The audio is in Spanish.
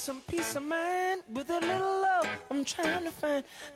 some peace of mind with a little love I'm trying to find.